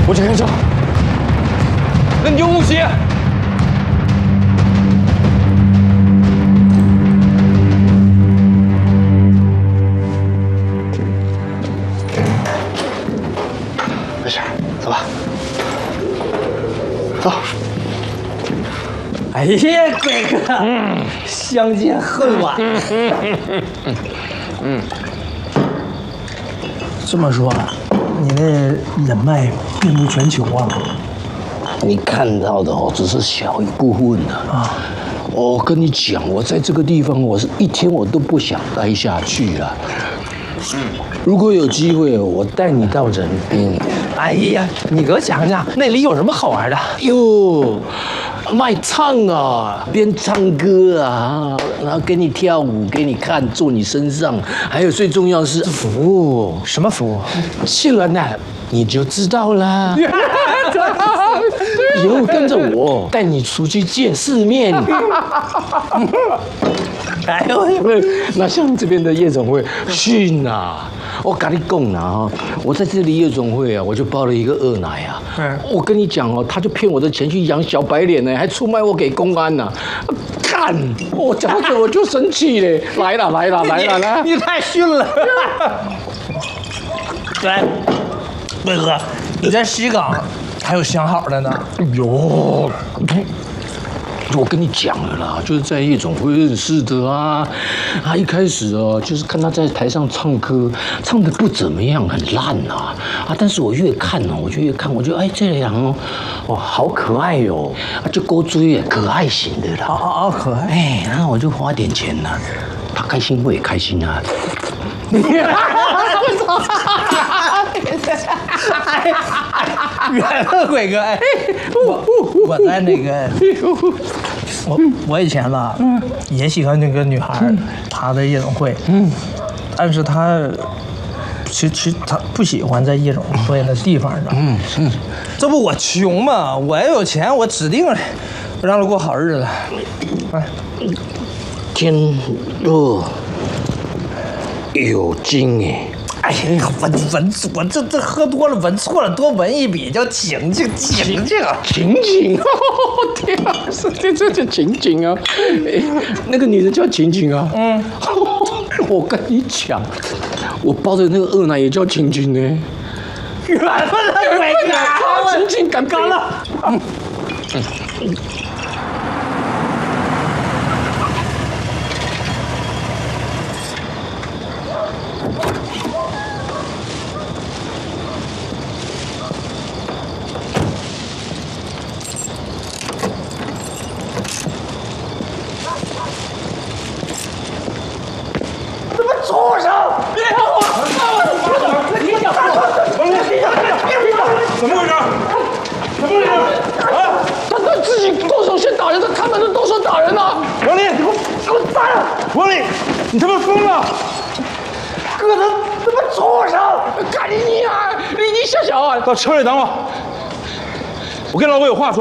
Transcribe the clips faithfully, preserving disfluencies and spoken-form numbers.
我去看车。那你就武器。 没事，走吧。走。 哎呀，贵哥，嗯、相见恨晚。嗯嗯。这么说，你那人脉遍布全球啊？ 你看到的哦，只是小一部分的啊。我跟你讲，我在这个地方，我是一天我都不想待下去了。嗯，如果有机会，我带你到人边。 哎呀，你给我讲讲，那里有什么好玩的？ 哟，卖唱啊，边唱歌啊，然后给你跳舞，给你看，坐你身上，还有最重要的是服务。 什么服务？ 去了那你就知道啦。以后跟着我，带你出去见世面。哎呦，那像这边的夜总会，训啊！我跟你讲啦哈，我在这里夜总会啊，我就包了一个二奶啊。嗯，我跟你讲哦，他就骗我的钱去养小白脸呢，还出卖我给公安呢。干！我讲到这我就生气嘞！来了来了来了来！ 你太逊了！来，魏哥，你在西港还有相好的呢？ 哟。我跟你讲了啦，就是在夜总会认识的啊。他一开始哦，就是看他在台上唱歌，唱的不怎么样，很烂啊啊！但是我越看哦，我就越看，我就哎这样哦，哇，好可爱哟、哦，啊就勾追耶，可爱型的啦。 哦哦哦，可爱。 哎，然后我就花点钱啦，他开心我也开心啊。 我操！远了，鬼哥，哎，我我在那个，我我以前吧，嗯，也喜欢那个女孩，她在夜总会，嗯，但是她，其其实她不喜欢在夜总会那地方的，嗯嗯，这不我穷嘛，我要有钱，我指定让她过好日子。哎， 天热有劲哎。 哎呀，闻闻我这这喝多了闻错了，多闻一笔叫晴晴晴晴啊， 晴晴，天啊，是这这叫晴晴啊！哎，那个女人叫晴晴啊。嗯，我跟你讲，我包的那个二奶也叫晴晴呢。 缘分了，鬼哥， 晴晴敢干了。嗯嗯。 畜生！别碰我！我你想我？你你想别别打！ 怎么回事？怎么回事？啊！ 他他自己动手先打人，他看门就动手打人了。 王林，你给我给我站了！王林，你他妈疯了！ 哥，他他妈畜生！ 干你娘！你你小小啊！ 到车里等我，我跟老魏有话说。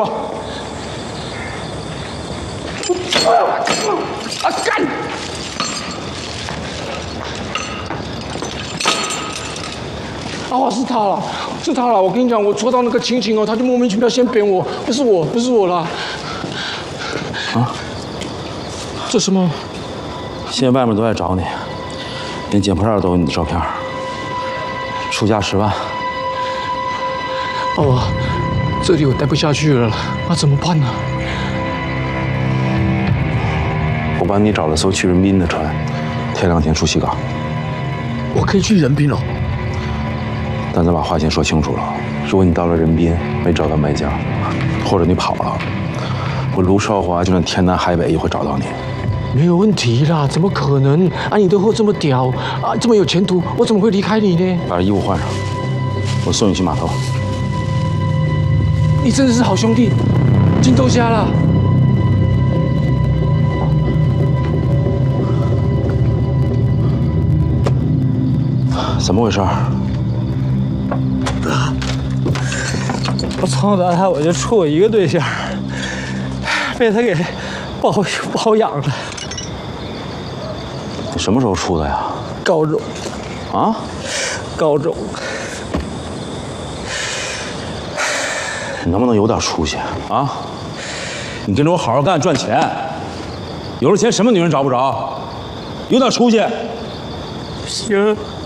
啊干！哦，是他了，是他了！我跟你讲，我戳到那个晴晴哦，他就莫名其妙先扁我，不是我，不是我啦。啊？这什么？ 现在外面都在找你，连捡破烂都有你的照片。出价十万。 哦，这里我待不下去了，那怎么办呢？ 我帮你找了艘去人滨的船，天亮前出西港。 我可以去人滨了。 但咱把话先说清楚了，如果你到了人滨没找到买家，或者你跑了，我卢少华就算天南海北也会找到你。 没有问题啦，怎么可能？啊，你的货这么屌啊，这么有前途，我怎么会离开你呢？ 把衣服换上，我送你去码头。 你真的是好兄弟，金头虾了。 怎么回事？ 我从小到大我就处过一个对象，被他给包包养了。 你什么时候处的呀？ 高中。啊？高中。 能不能有点出息啊？你跟着我好好干，赚钱。有了钱，什么女人找不着？有点出息。 行。